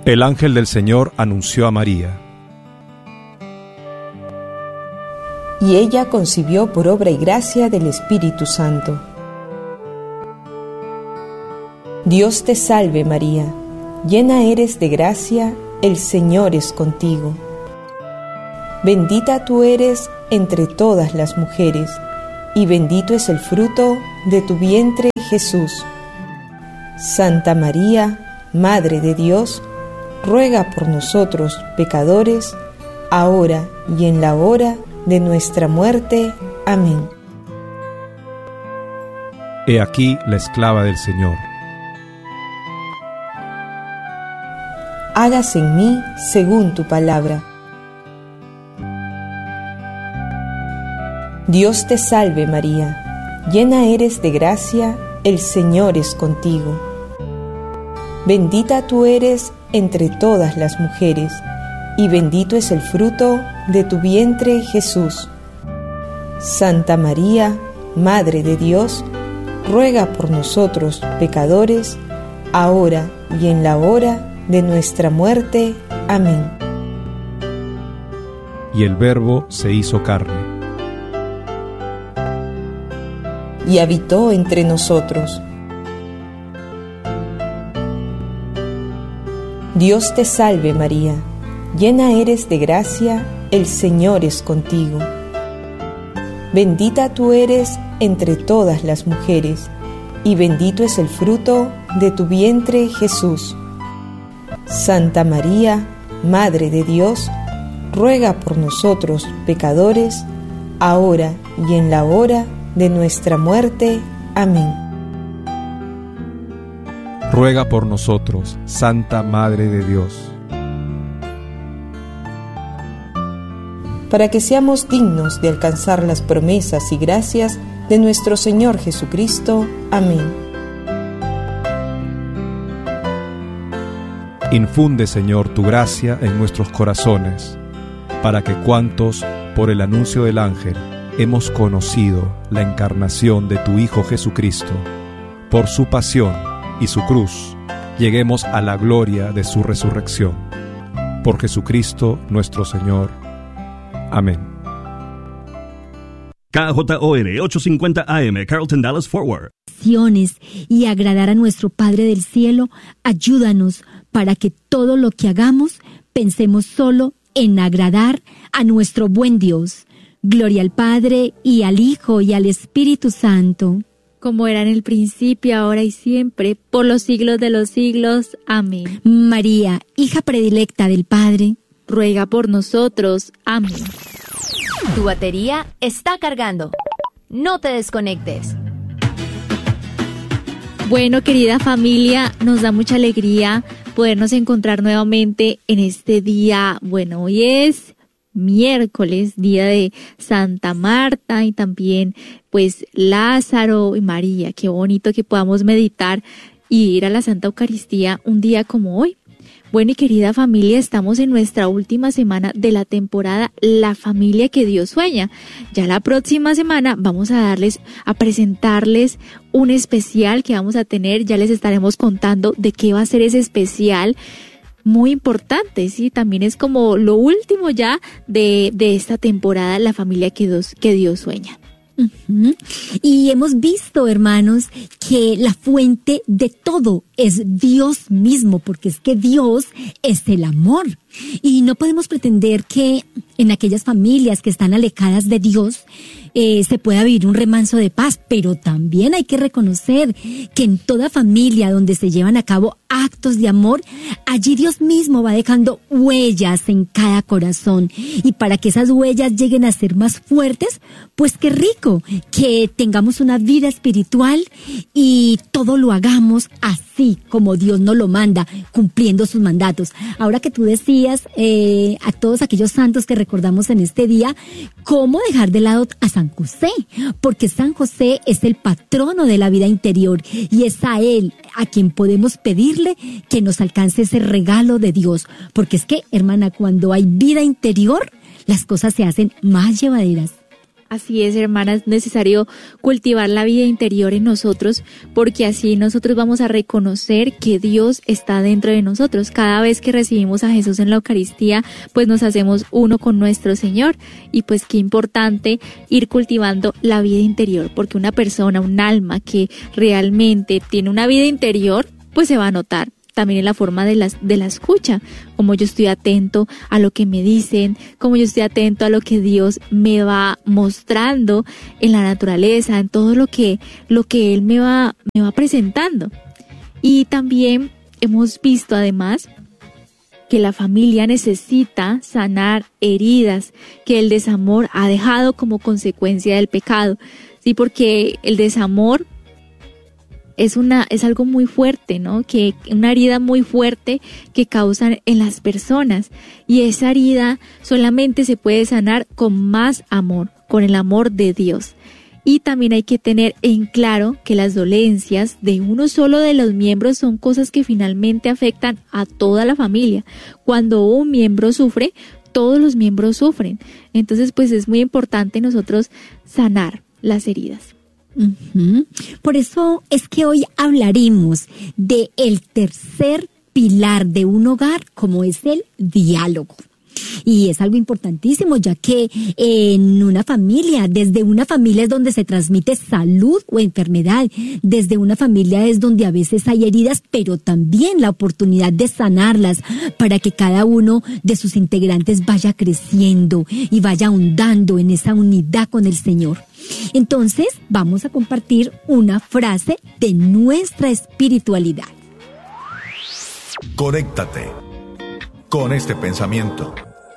El ángel del Señor anunció a María. Y ella concibió por obra y gracia del Espíritu Santo. Dios te salve María, llena eres de gracia, el Señor es contigo. Bendita tú eres entre todas las mujeres, y bendito es el fruto de tu vientre, Jesús. Santa María, Madre de Dios, ruega por nosotros pecadores, ahora y en la hora de nuestra muerte. Amén. He aquí la esclava del Señor. Hágase en mí según tu palabra. Dios te salve María, llena eres de gracia, el Señor es contigo. Bendita tú eres entre todas las mujeres, y bendito es el fruto de tu vientre, Jesús. Santa María, Madre de Dios, ruega por nosotros pecadores, ahora y en la hora de nuestra muerte. Amén. Y el Verbo se hizo carne y habitó entre nosotros. Dios te salve María, llena eres de gracia, el Señor es contigo. Bendita tú eres entre todas las mujeres, y bendito es el fruto de tu vientre, Jesús. Santa María, Madre de Dios, ruega por nosotros pecadores, ahora y en la hora de nuestra muerte. Amén. Ruega por nosotros, Santa Madre de Dios, para que seamos dignos de alcanzar las promesas y gracias de nuestro Señor Jesucristo. Amén. Infunde, Señor, tu gracia en nuestros corazones, para que cuantos, por el anuncio del ángel, hemos conocido la encarnación de tu Hijo Jesucristo, por su pasión y su cruz, lleguemos a la gloria de su resurrección. Por Jesucristo nuestro Señor. Amén. KJOR 850 AM, Carlton Dallas Forward. Y agradar a nuestro Padre del Cielo, ayúdanos para que todo lo que hagamos pensemos solo en agradar a nuestro buen Dios. Gloria al Padre, y al Hijo, y al Espíritu Santo. Como era en el principio, ahora y siempre, por los siglos de los siglos. Amén. María, hija predilecta del Padre, ruega por nosotros. Amén. Tu batería está cargando. No te desconectes. Bueno, querida familia, nos da mucha alegría podernos encontrar nuevamente en este día. Bueno, hoy es miércoles, día de Santa Marta y también pues Lázaro y María. Qué bonito que podamos meditar y ir a la Santa Eucaristía un día como hoy. Bueno, y querida familia, estamos en nuestra última semana de la temporada La Familia que Dios Sueña. Ya la próxima semana vamos a presentarles un especial que vamos a tener. Ya les estaremos contando de qué va a ser ese especial. Muy importante, sí, también es como lo último ya de esta temporada, La Familia que Dios Sueña. Uh-huh. Y hemos visto, hermanos, que la fuente de todo es Dios mismo, porque es que Dios es el amor. Y no podemos pretender que en aquellas familias que están alejadas de Dios se pueda vivir un remanso de paz, pero también hay que reconocer que en toda familia donde se llevan a cabo actos de amor, allí Dios mismo va dejando huellas en cada corazón. Y para que esas huellas lleguen a ser más fuertes, pues qué rico que tengamos una vida espiritual y todo lo hagamos así como Dios nos lo manda, cumpliendo sus mandatos. Ahora que tú decías a todos aquellos santos que recordamos en este día, ¿cómo dejar de lado a San José? Porque San José es el patrono de la vida interior y es a él a quien podemos pedirle que nos alcance ese regalo de Dios. Porque es que, hermana, cuando hay vida interior, las cosas se hacen más llevaderas. Así es, hermana, es necesario cultivar la vida interior en nosotros, porque así nosotros vamos a reconocer que Dios está dentro de nosotros. Cada vez que recibimos a Jesús en la Eucaristía, pues nos hacemos uno con nuestro Señor. Y pues qué importante ir cultivando la vida interior, porque una persona, un alma que realmente tiene una vida interior, pues se va a notar. También en la forma de la escucha, como yo estoy atento a lo que me dicen, como yo estoy atento a lo que Dios me va mostrando en la naturaleza, en todo lo que Él me va presentando. Y también hemos visto además que la familia necesita sanar heridas que el desamor ha dejado como consecuencia del pecado, sí, porque el desamor es algo muy fuerte, ¿no? Que una herida muy fuerte que causan en las personas, y esa herida solamente se puede sanar con más amor, con el amor de Dios. Y también hay que tener en claro que las dolencias de uno solo de los miembros son cosas que finalmente afectan a toda la familia. Cuando un miembro sufre, todos los miembros sufren. Entonces, pues es muy importante nosotros sanar las heridas. Uh-huh. Por eso es que hoy hablaremos de el tercer pilar de un hogar, como es el diálogo. Y es algo importantísimo, ya que en una familia, desde una familia es donde se transmite salud o enfermedad, desde una familia es donde a veces hay heridas, pero también la oportunidad de sanarlas para que cada uno de sus integrantes vaya creciendo y vaya ahondando en esa unidad con el Señor. Entonces, vamos a compartir una frase de nuestra espiritualidad. Conéctate con este pensamiento.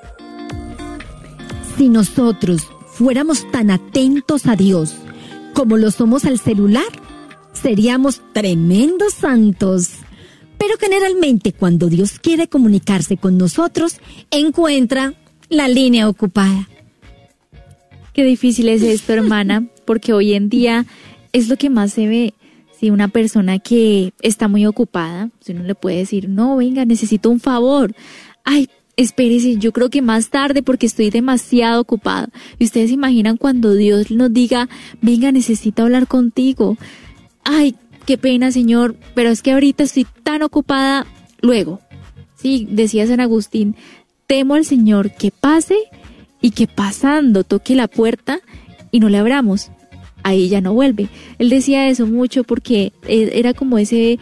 Si nosotros fuéramos tan atentos a Dios como lo somos al celular, seríamos tremendos santos. Pero generalmente cuando Dios quiere comunicarse con nosotros, encuentra la línea ocupada. Qué difícil es esto, hermana, porque hoy en día es lo que más se ve. Si una persona que está muy ocupada, si uno le puede decir, no, venga, necesito un favor. Ay, espérese, yo creo que más tarde porque estoy demasiado ocupado. Y ustedes se imaginan cuando Dios nos diga, venga, necesito hablar contigo. Ay, qué pena, Señor, pero es que ahorita estoy tan ocupada. Luego, sí, decía San Agustín, temo al Señor que pase y que pasando toque la puerta y no le abramos. Ahí ya no vuelve. Él decía eso mucho porque era como ese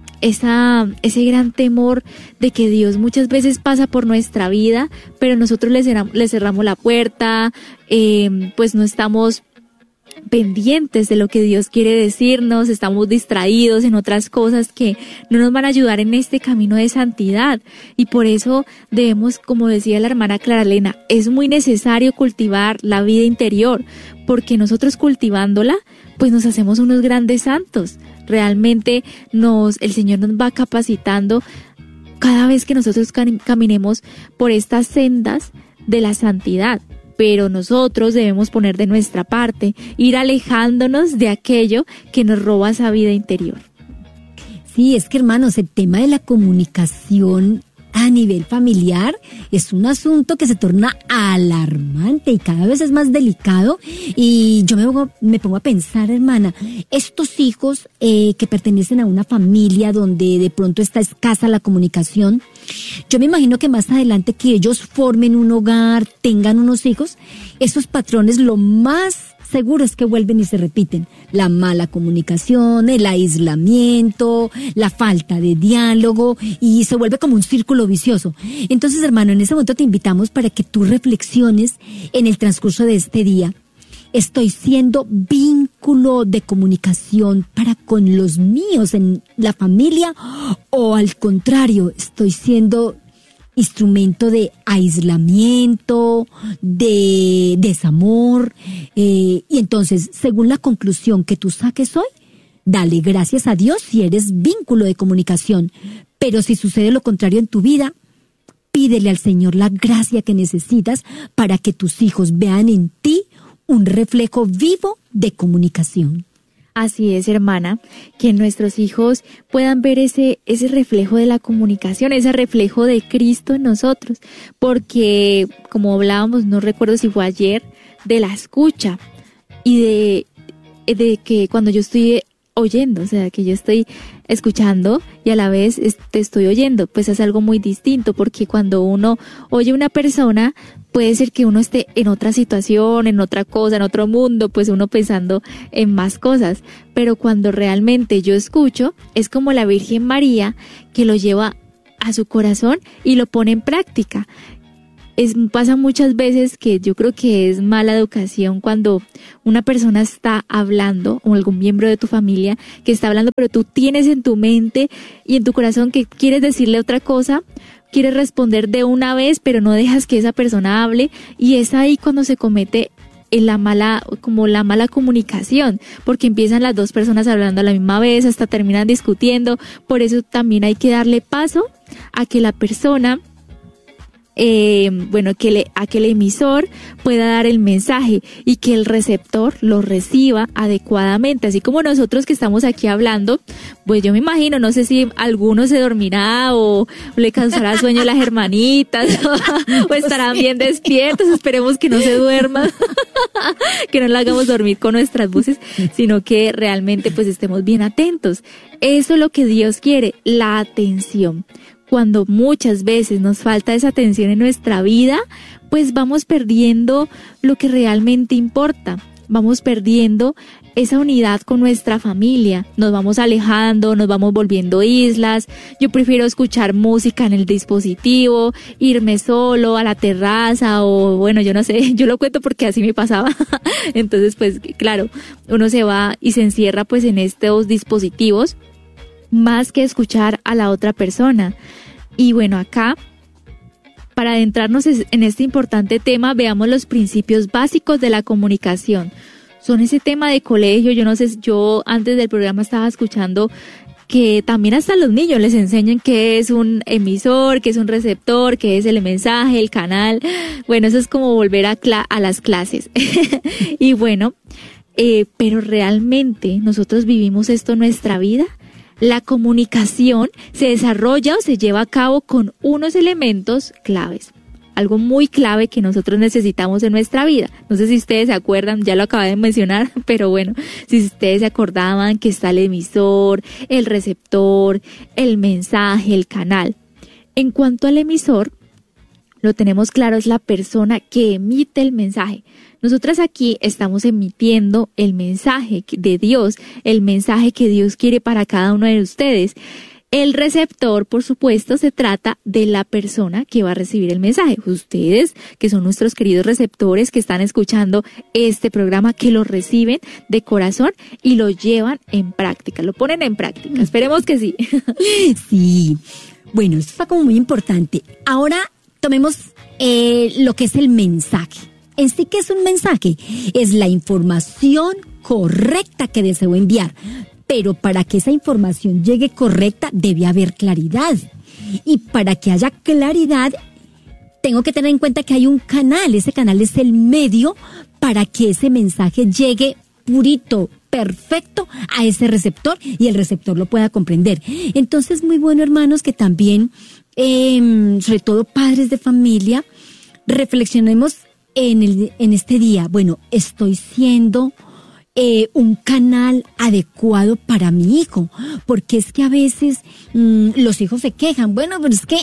gran temor de que Dios muchas veces pasa por nuestra vida, pero nosotros le cerramos la puerta, pues no estamos pendientes de lo que Dios quiere decirnos, estamos distraídos en otras cosas que no nos van a ayudar en este camino de santidad. Y por eso debemos, como decía la hermana Clara Elena, es muy necesario cultivar la vida interior, porque nosotros cultivándola, pues nos hacemos unos grandes santos. Realmente el Señor nos va capacitando cada vez que nosotros caminemos por estas sendas de la santidad. Pero nosotros debemos poner de nuestra parte, ir alejándonos de aquello que nos roba esa vida interior. Sí, es que hermanos, el tema de la comunicación a nivel familiar es un asunto que se torna alarmante y cada vez es más delicado. Y yo me pongo a pensar, hermana, estos hijos que pertenecen a una familia donde de pronto está escasa la comunicación, yo me imagino que más adelante que ellos formen un hogar, tengan unos hijos, esos patrones lo más seguro es que vuelven y se repiten. La mala comunicación, el aislamiento, la falta de diálogo, y se vuelve como un círculo vicioso. Entonces, hermano, en ese momento te invitamos para que tú reflexiones en el transcurso de este día. ¿Estoy siendo vínculo de comunicación para con los míos en la familia? ¿O al contrario, estoy siendo instrumento de aislamiento, de desamor? Y entonces, según la conclusión que tú saques hoy, dale gracias a Dios si eres vínculo de comunicación. Pero si sucede lo contrario en tu vida, pídele al Señor la gracia que necesitas para que tus hijos vean en ti un reflejo vivo de comunicación. Así es, hermana, que nuestros hijos puedan ver ese reflejo de la comunicación, ese reflejo de Cristo en nosotros, porque como hablábamos, no recuerdo si fue ayer, de la escucha. y de que cuando yo estoy oyendo, o sea, que yo estoy escuchando y a la vez te estoy oyendo, pues es algo muy distinto, porque cuando uno oye a una persona, puede ser que uno esté en otra situación, en otra cosa, en otro mundo, pues uno pensando en más cosas, pero cuando realmente yo escucho, es como la Virgen María que lo lleva a su corazón y lo pone en práctica. Pasa muchas veces que yo creo que es mala educación cuando una persona está hablando, o algún miembro de tu familia que está hablando, pero tú tienes en tu mente y en tu corazón que quieres decirle otra cosa, quieres responder de una vez, pero no dejas que esa persona hable, y es ahí cuando se comete la mala comunicación, porque empiezan las dos personas hablando a la misma vez, hasta terminan discutiendo. Por eso también hay que darle paso a que la persona a que el emisor pueda dar el mensaje y que el receptor lo reciba adecuadamente, así como nosotros que estamos aquí hablando. Pues yo me imagino, no sé si alguno se dormirá o le causará sueño a las hermanitas o estarán bien despiertos. Esperemos que no se duerman, que no la hagamos dormir con nuestras voces, sino que realmente pues estemos bien atentos. Eso es lo que Dios quiere, la atención. Cuando muchas veces nos falta esa atención en nuestra vida, pues vamos perdiendo lo que realmente importa. Vamos perdiendo esa unidad con nuestra familia. Nos vamos alejando, nos vamos volviendo islas. Yo prefiero escuchar música en el dispositivo, irme solo a la terraza o bueno, yo no sé, yo lo cuento porque así me pasaba. Entonces, pues claro, uno se va y se encierra pues en estos dispositivos más que escuchar a la otra persona. Y bueno, acá, para adentrarnos en este importante tema, veamos los principios básicos de la comunicación. Son ese tema de colegio. Yo no sé, yo antes del programa estaba escuchando que también hasta a los niños les enseñan qué es un emisor, qué es un receptor, qué es el mensaje, el canal. Bueno, eso es como volver a las clases. Y bueno, pero realmente nosotros vivimos esto en nuestra vida. La comunicación se desarrolla o se lleva a cabo con unos elementos claves. Algo muy clave que nosotros necesitamos en nuestra vida. No sé si ustedes se acuerdan, ya lo acabé de mencionar, pero bueno, si ustedes se acordaban que está el emisor, el receptor, el mensaje, el canal. En cuanto al emisor, lo tenemos claro, es la persona que emite el mensaje. Nosotras aquí estamos emitiendo el mensaje de Dios, el mensaje que Dios quiere para cada uno de ustedes. El receptor, por supuesto, se trata de la persona que va a recibir el mensaje. Ustedes, que son nuestros queridos receptores, que están escuchando este programa, que lo reciben de corazón y lo llevan en práctica, lo ponen en práctica. Esperemos que sí. Sí. Bueno, esto está como muy importante. Ahora tomemos lo que es el mensaje. En sí, ¿qué es un mensaje? Es la información correcta que deseo enviar. Pero para que esa información llegue correcta, debe haber claridad. Y para que haya claridad, tengo que tener en cuenta que hay un canal. Ese canal es el medio para que ese mensaje llegue purito, perfecto a ese receptor y el receptor lo pueda comprender. Entonces, muy bueno, hermanos, que también, sobre todo padres de familia, reflexionemos en este día. Bueno, estoy siendo un canal adecuado para mi hijo, porque es que a veces los hijos se quejan, bueno, pero es que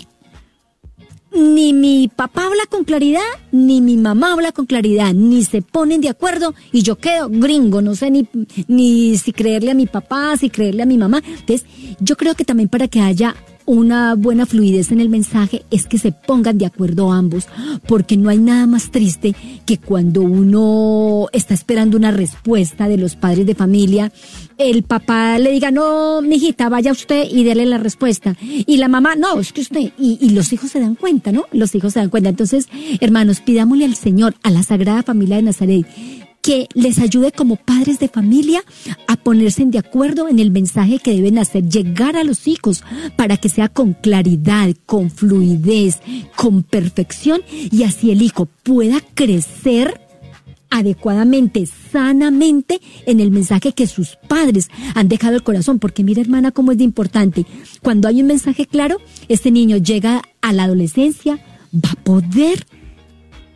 ni mi papá habla con claridad, ni mi mamá habla con claridad, ni se ponen de acuerdo y yo quedo gringo, no sé ni si creerle a mi papá, si creerle a mi mamá. Entonces, yo creo que también para que haya una buena fluidez en el mensaje es que se pongan de acuerdo ambos, porque no hay nada más triste que cuando uno está esperando una respuesta de los padres de familia, el papá le diga, no, mijita, vaya usted y déle la respuesta, y la mamá, no, es que usted, y los hijos se dan cuenta, ¿no? Los hijos se dan cuenta. Entonces, hermanos, pidámosle al Señor, a la Sagrada Familia de Nazaret, que les ayude como padres de familia a ponerse de acuerdo en el mensaje que deben hacer llegar a los hijos para que sea con claridad, con fluidez, con perfección, y así el hijo pueda crecer adecuadamente, sanamente en el mensaje que sus padres han dejado al corazón. Porque mira, hermana, cómo es de importante. Cuando hay un mensaje claro, este niño llega a la adolescencia, va a poder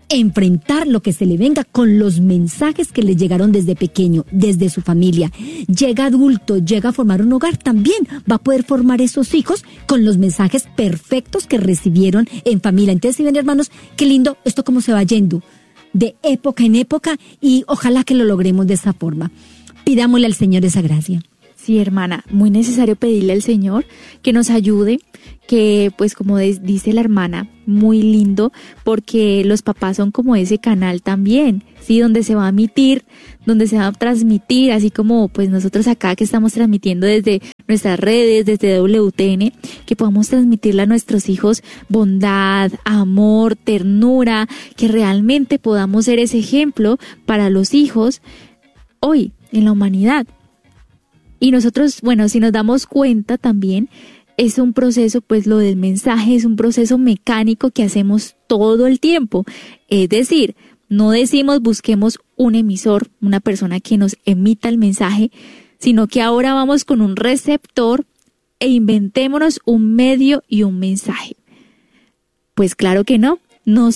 enfrentar lo que se le venga con los mensajes que le llegaron desde pequeño, desde su familia. Llega adulto, llega a formar un hogar, también va a poder formar esos hijos con los mensajes perfectos que recibieron en familia. Entonces, si ven, hermanos, qué lindo esto cómo se va yendo de época en época, y ojalá que lo logremos de esa forma. Pidámosle al Señor esa gracia. Sí, hermana, muy necesario pedirle al Señor que nos ayude, que pues como dice la hermana, muy lindo, porque los papás son como ese canal también, ¿sí? Donde se va a emitir, donde se va a transmitir, así como pues nosotros acá que estamos transmitiendo desde nuestras redes, desde WTN, que podamos transmitirle a nuestros hijos bondad, amor, ternura, que realmente podamos ser ese ejemplo para los hijos hoy en la humanidad. Y nosotros, bueno, si nos damos cuenta también, es un proceso, pues lo del mensaje es un proceso mecánico que hacemos todo el tiempo. Es decir, no decimos busquemos un emisor, una persona que nos emita el mensaje, sino que ahora vamos con un receptor e inventémonos un medio y un mensaje. Pues claro que no.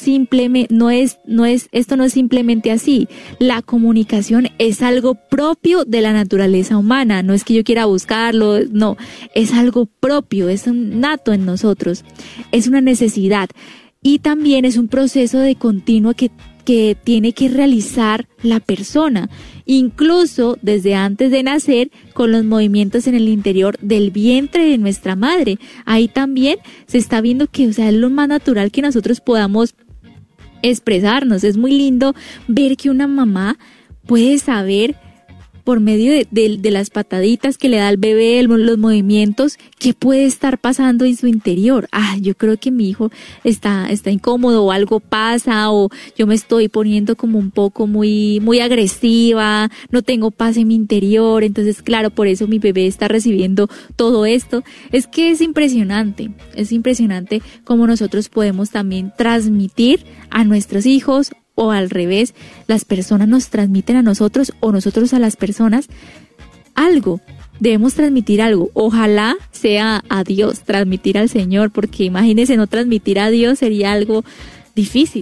Esto no es simplemente así. La comunicación es algo propio de la naturaleza humana. No es que yo quiera buscarlo, no. Es algo propio, es un nato en nosotros. Es una necesidad. Y también es un proceso de continuo que tiene que realizar la persona, incluso desde antes de nacer, con los movimientos en el interior del vientre de nuestra madre. Ahí también se está viendo que, o sea, es lo más natural que nosotros podamos expresarnos. Es muy lindo ver que una mamá puede saber por medio de las pataditas que le da al bebé, los movimientos, qué puede estar pasando en su interior. Yo creo que mi hijo está incómodo, o algo pasa, o yo me estoy poniendo como un poco muy agresiva, no tengo paz en mi interior. Entonces, claro, por eso mi bebé está recibiendo todo esto. Es que es impresionante cómo nosotros podemos también transmitir a nuestros hijos, o al revés, las personas nos transmiten a nosotros o nosotros a las personas algo. Debemos transmitir algo. Ojalá sea a Dios, transmitir al Señor, porque imagínense, no transmitir a Dios sería algo difícil.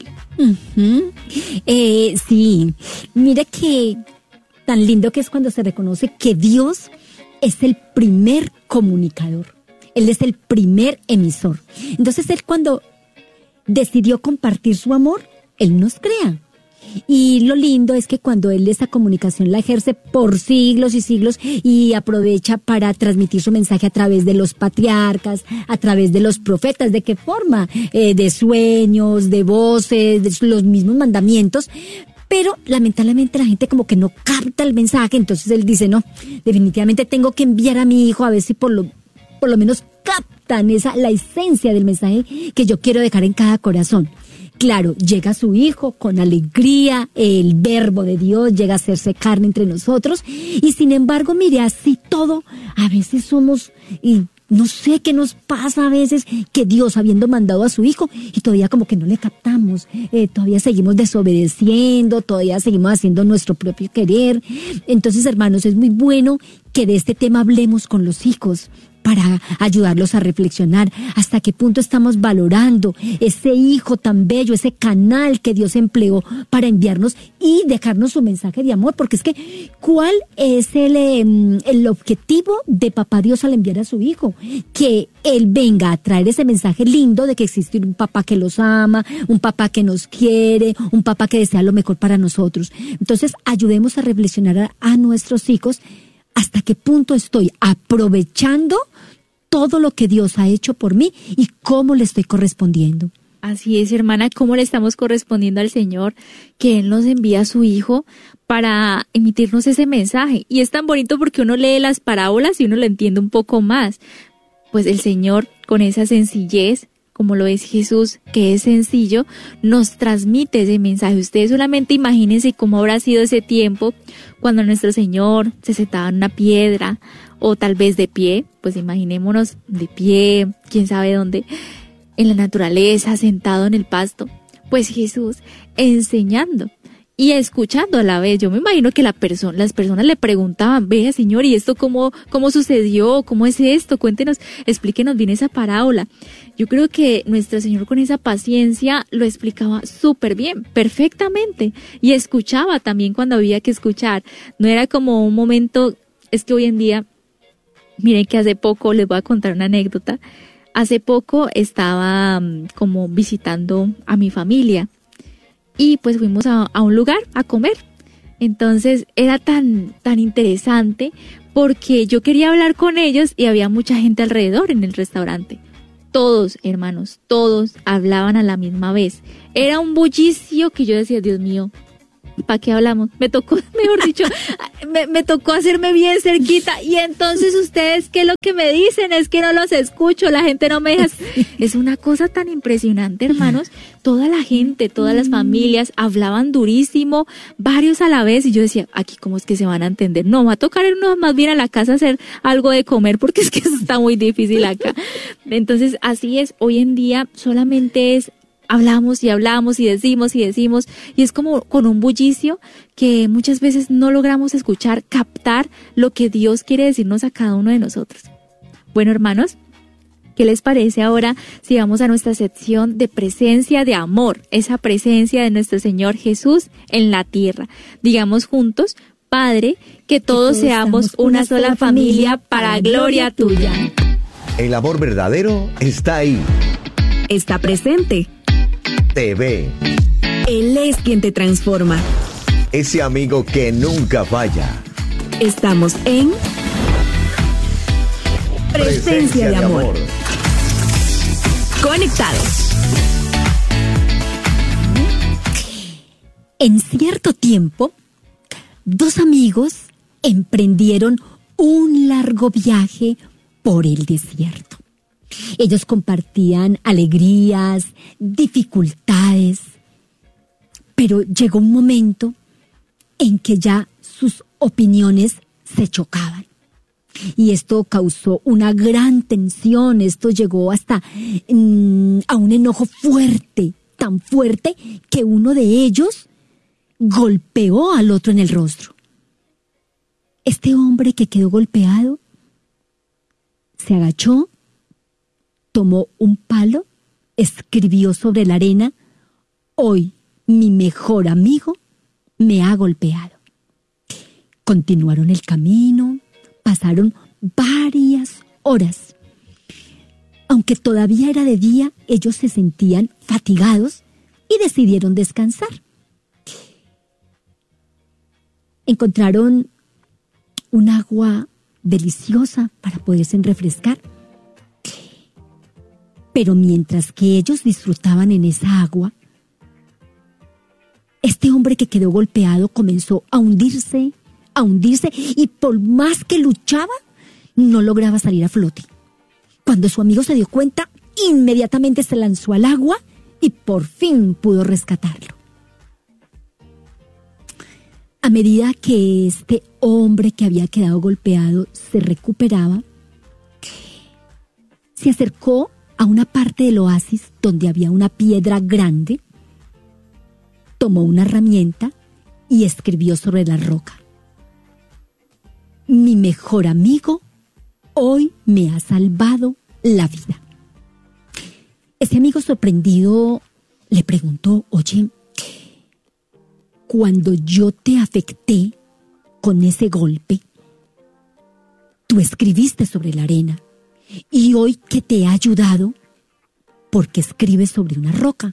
Sí, mire que tan lindo que es cuando se reconoce que Dios es el primer comunicador. Él es el primer emisor. Entonces, Él cuando decidió compartir su amor, Él nos crea. Y lo lindo es que cuando Él esa comunicación la ejerce por siglos y siglos y aprovecha para transmitir su mensaje a través de los patriarcas, a través de los profetas. ¿De qué forma? De sueños, de voces, de los mismos mandamientos. Pero lamentablemente la gente como que no capta el mensaje. Entonces Él dice, no, definitivamente tengo que enviar a mi hijo a ver si por lo menos captan la esencia del mensaje que yo quiero dejar en cada corazón. Claro, llega su Hijo con alegría, el verbo de Dios llega a hacerse carne entre nosotros, y sin embargo, mire, así todo, a veces somos, y no sé qué nos pasa a veces, que Dios habiendo mandado a su Hijo, y todavía como que no le captamos, todavía seguimos desobedeciendo, todavía seguimos haciendo nuestro propio querer. Entonces, hermanos, es muy bueno que de este tema hablemos con los hijos, para ayudarlos a reflexionar hasta qué punto estamos valorando ese hijo tan bello, ese canal que Dios empleó para enviarnos y dejarnos su mensaje de amor. Porque es que, ¿cuál es el objetivo de Papá Dios al enviar a su hijo? Que Él venga a traer ese mensaje lindo de que existe un papá que los ama, un papá que nos quiere, un papá que desea lo mejor para nosotros. Entonces, ayudemos a reflexionar a nuestros hijos hasta qué punto estoy aprovechando todo lo que Dios ha hecho por mí y cómo le estoy correspondiendo. Así es, hermana, cómo le estamos correspondiendo al Señor, que Él nos envía a su Hijo para emitirnos ese mensaje. Y es tan bonito porque uno lee las parábolas y uno lo entiende un poco más. Pues el Señor, con esa sencillez, como lo es Jesús, que es sencillo, nos transmite ese mensaje. Ustedes solamente imagínense cómo habrá sido ese tiempo cuando nuestro Señor se sentaba en una piedra, o tal vez de pie, pues imaginémonos de pie, quién sabe dónde, en la naturaleza, sentado en el pasto. Pues Jesús enseñando. y escuchando a la vez. Yo me imagino que las personas le preguntaban, vea señor, ¿y esto cómo sucedió? ¿Cómo es esto? Cuéntenos, explíquenos bien esa parábola. Yo creo que nuestro Señor con esa paciencia lo explicaba súper bien, perfectamente, y escuchaba también cuando había que escuchar. No era como un momento, es que hoy en día, miren que hace poco, les voy a contar una anécdota, hace poco estaba como visitando a mi familia, y pues fuimos a un lugar a comer. Entonces era tan interesante porque yo quería hablar con ellos y había mucha gente alrededor en el restaurante. Todos, hermanos, todos hablaban a la misma vez. Era un bullicio que yo decía, Dios mío, ¿para qué hablamos? Me tocó, mejor dicho, me tocó hacerme bien cerquita. Y entonces ustedes, ¿qué es lo que me dicen? Es que no los escucho, la gente no me deja. Es una cosa tan impresionante, hermanos. Toda la gente, todas las familias hablaban durísimo, varios a la vez. Y yo decía, aquí cómo es que se van a entender. No, va a tocar irnos más bien a la casa a hacer algo de comer porque es que eso está muy difícil acá. Entonces, así es. Hoy en día solamente es hablamos y hablamos y decimos, y es como con un bullicio que muchas veces no logramos escuchar, captar lo que Dios quiere decirnos a cada uno de nosotros. Bueno, hermanos, ¿qué les parece ahora si vamos a nuestra sección de presencia de amor, esa presencia de nuestro Señor Jesús en la tierra? Digamos juntos, Padre, que todos seamos una sola familia para gloria tuya. El amor verdadero está ahí. Está presente. Te ve. Él es quien te transforma. Ese amigo que nunca falla. Estamos en Presencia de Amor. Conectados. En cierto tiempo, dos amigos emprendieron un largo viaje por el desierto. Ellos compartían alegrías, dificultades, pero llegó un momento en que ya sus opiniones se chocaban. Y esto causó una gran tensión, esto llegó hasta a un enojo fuerte, tan fuerte que uno de ellos golpeó al otro en el rostro. Este hombre que quedó golpeado se agachó, tomó un palo, escribió sobre la arena: hoy mi mejor amigo me ha golpeado. Continuaron el camino, pasaron varias horas. Aunque todavía era de día, ellos se sentían fatigados y decidieron descansar. Encontraron un agua deliciosa para poderse refrescar. Pero mientras que ellos disfrutaban en esa agua, este hombre que quedó golpeado comenzó a hundirse, y por más que luchaba, no lograba salir a flote. Cuando su amigo se dio cuenta, inmediatamente se lanzó al agua y por fin pudo rescatarlo. A medida que este hombre que había quedado golpeado se recuperaba, se acercó a una parte del oasis donde había una piedra grande, tomó una herramienta y escribió sobre la roca: mi mejor amigo hoy me ha salvado la vida. Ese amigo sorprendido le preguntó: oye, cuando yo te afecté con ese golpe, tú escribiste sobre la arena. Y hoy que te he ayudado, ¿por qué escribes sobre una roca?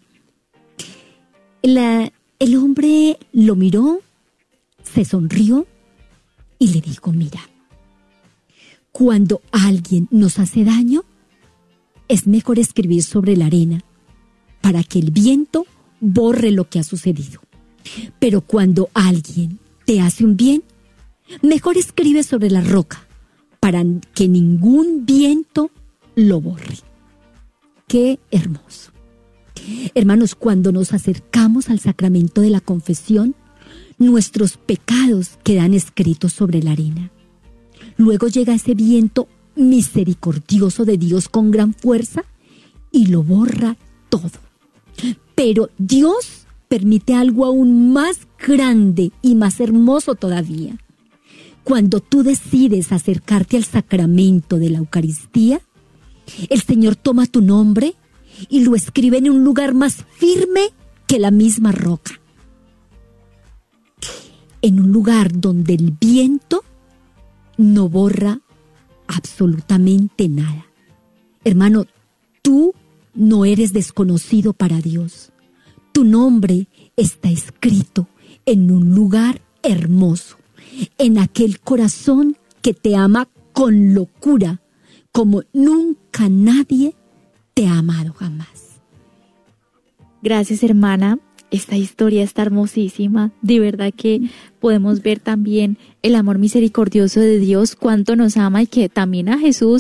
El hombre lo miró, se sonrió y le dijo: mira, cuando alguien nos hace daño, es mejor escribir sobre la arena para que el viento borre lo que ha sucedido. Pero cuando alguien te hace un bien, mejor escribe sobre la roca para que ningún viento lo borre. ¡Qué hermoso! Hermanos, cuando nos acercamos al sacramento de la confesión, nuestros pecados quedan escritos sobre la arena. Luego llega ese viento misericordioso de Dios con gran fuerza y lo borra todo. Pero Dios permite algo aún más grande y más hermoso todavía. Cuando tú decides acercarte al sacramento de la Eucaristía, el Señor toma tu nombre y lo escribe en un lugar más firme que la misma roca. En un lugar donde el viento no borra absolutamente nada. Hermano, tú no eres desconocido para Dios. Tu nombre está escrito en un lugar hermoso, en aquel corazón que te ama con locura, como nunca nadie te ha amado jamás. Gracias, hermana. Esta historia está hermosísima. De verdad que podemos ver también el amor misericordioso de Dios, cuánto nos ama y que también a Jesús